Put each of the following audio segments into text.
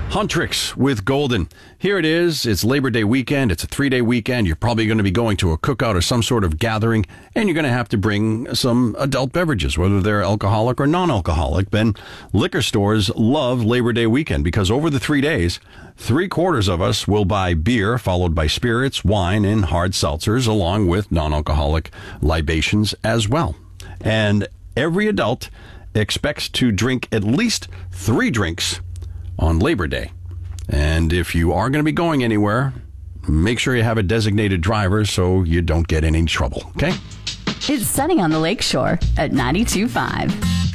Huntrix with Golden. Here it is. It's Labor Day weekend. It's a 3-day weekend. You're probably going to be going to a cookout or some sort of gathering, and you're going to have to bring some adult beverages, whether they're alcoholic or non-alcoholic. Then liquor stores love Labor Day weekend because over the 3 days, 3/4 of us will buy beer, followed by spirits, wine, and hard seltzers, along with non-alcoholic libations as well. And every adult expects to drink at least 3 drinks on Labor Day. And if you are going to be going anywhere, make sure you have a designated driver so you don't get in any trouble, okay? It's Sunny on the Lakeshore at 92.5.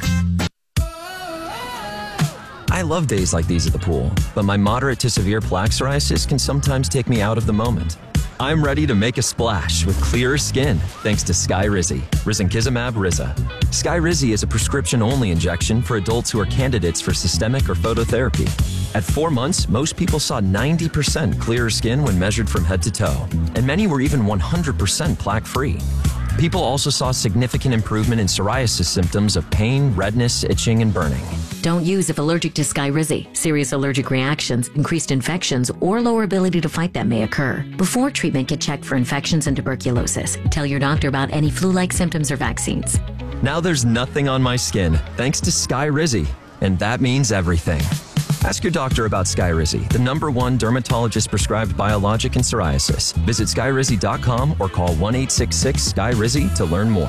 I love days like these at the pool, but my moderate to severe plaque psoriasis can sometimes take me out of the moment. I'm ready to make a splash with clearer skin thanks to Skyrizi, risankizumab Riza. Skyrizi is a prescription-only injection for adults who are candidates for systemic or phototherapy. At 4 months, most people saw 90% clearer skin when measured from head to toe, and many were even 100% plaque-free. People also saw significant improvement in psoriasis symptoms of pain, redness, itching, and burning. Don't use if allergic to Skyrizi. Serious allergic reactions, increased infections, or lower ability to fight them may occur. Before treatment, get checked for infections and tuberculosis. Tell your doctor about any flu-like symptoms or vaccines. Now there's nothing on my skin thanks to Skyrizi, and that means everything. Ask your doctor about Skyrizi, the #1 dermatologist-prescribed biologic in psoriasis. Visit Skyrizi.com or call 1-866-SKYRIZI to learn more.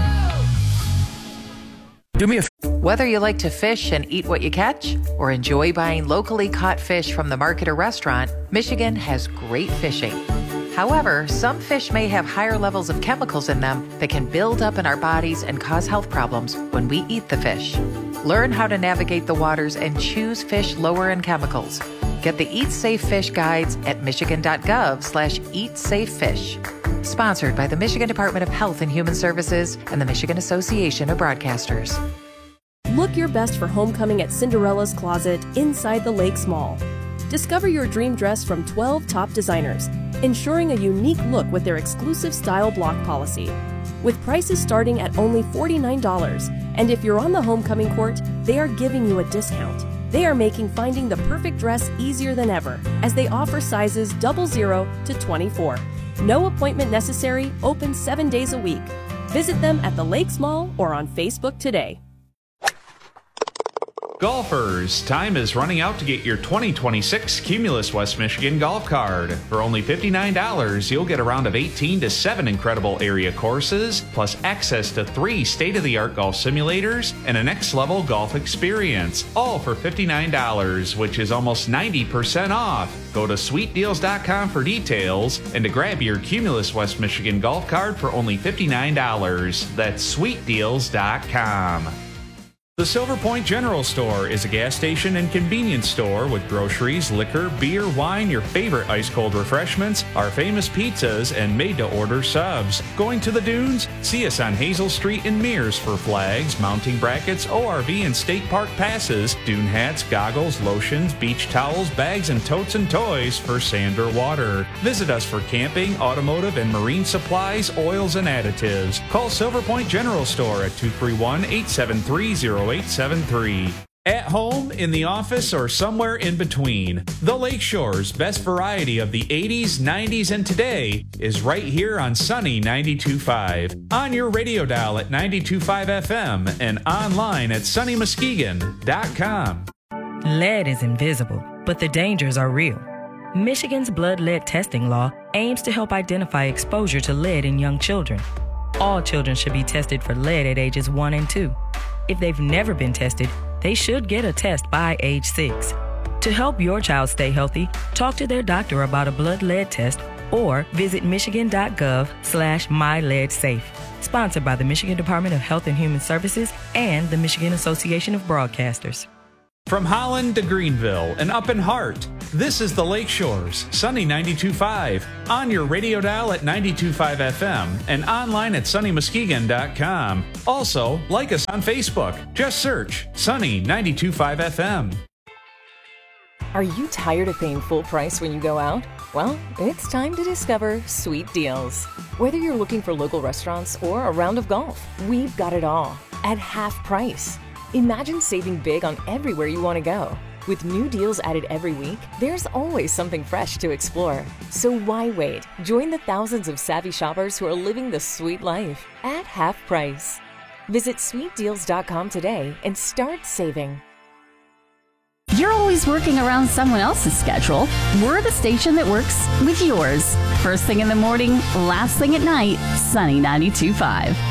Do me a Whether you like to fish and eat what you catch or enjoy buying locally caught fish from the market or restaurant, Michigan has great fishing. However, some fish may have higher levels of chemicals in them that can build up in our bodies and cause health problems when we eat the fish. Learn how to navigate the waters and choose fish lower in chemicals. Get the Eat Safe Fish guides at michigan.gov/eatsafefish. Sponsored by the Michigan Department of Health and Human Services and the Michigan Association of Broadcasters. Look your best for homecoming at Cinderella's Closet inside the Lakes Mall. Discover your dream dress from 12 top designers, ensuring a unique look with their exclusive style block policy. With prices starting at only $49, and if you're on the homecoming court, they are giving you a discount. They are making finding the perfect dress easier than ever, as they offer sizes 00 to 24. No appointment necessary, open 7 days a week. Visit them at the Lakes Mall or on Facebook today. Golfers, time is running out to get your 2026 Cumulus West Michigan golf card. For only $59, you'll get a round of 18 to 7 incredible area courses, plus access to 3 state-of-the-art golf simulators and a next-level golf experience. All for $59, which is almost 90% off. Go to sweetdeals.com for details and to grab your Cumulus West Michigan golf card for only $59. That's sweetdeals.com. The Silver Point General Store is a gas station and convenience store with groceries, liquor, beer, wine, your favorite ice-cold refreshments, our famous pizzas, and made-to-order subs. Going to the dunes? See us on Hazel Street in Mears for flags, mounting brackets, ORV and state park passes, dune hats, goggles, lotions, beach towels, bags, and totes and toys for sand or water. Visit us for camping, automotive, and marine supplies, oils, and additives. Call Silver Point General Store at 231-873-0873. At home, in the office, or somewhere in between, the Lakeshore's best variety of the 80s, 90s, and today is right here on Sunny 92.5. On your radio dial at 92.5 FM and online at sunnymuskegon.com. Lead is invisible, but the dangers are real. Michigan's blood lead testing law aims to help identify exposure to lead in young children. All children should be tested for lead at ages 1 and 2. If they've never been tested, they should get a test by age 6. To help your child stay healthy, talk to their doctor about a blood lead test or visit michigan.gov/myleadsafe. Sponsored by the Michigan Department of Health and Human Services and the Michigan Association of Broadcasters. From Holland to Greenville and up in Hart, this is the Lakeshore's Sunny 92.5. On your radio dial at 92.5 FM and online at sunnymuskegon.com. Also, like us on Facebook. Just search Sunny 92.5 FM. Are you tired of paying full price when you go out? Well, it's time to discover Sweet Deals. Whether you're looking for local restaurants or a round of golf, we've got it all at half price. Imagine saving big on everywhere you want to go. With new deals added every week, there's always something fresh to explore. So why wait? Join the thousands of savvy shoppers who are living the sweet life at half price. Visit sweetdeals.com today and start saving. You're always working around someone else's schedule. We're the station that works with yours. First thing in the morning, last thing at night, Sunny 92.5.